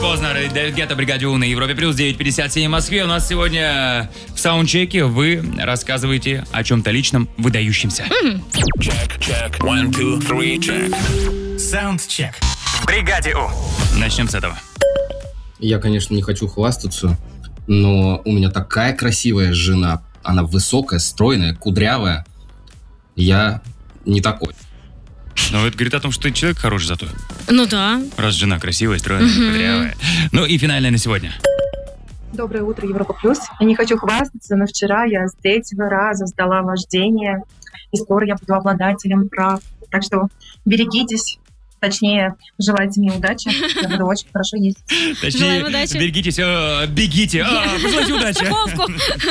Познер и Дэвид Гетта, Бригаде У на Европе Плюс, 9:57 в Москве. У нас сегодня в саундчеке вы рассказываете о чем-то личном, выдающемся. Check. 1, 2, 3, check. Саундчек. В Бригаде У. Начнем с этого. Я, конечно, не хочу хвастаться, но у меня такая красивая жена. Она высокая, стройная, кудрявая. Я не такой. Но это говорит о том, что ты человек хороший зато. Ну да. Раз жена красивая, стройная, кудрявая. Ну и финальное на сегодня. Доброе утро, Европа Плюс. Я не хочу хвастаться, но вчера я с 3-го раза сдала вождение, и скоро я буду обладателем прав. Так что берегитесь. Точнее, желайте мне удачи. Я буду очень хорошо ездить. Точнее, берегитесь, бегите. Пожелайте удачи. Страховку.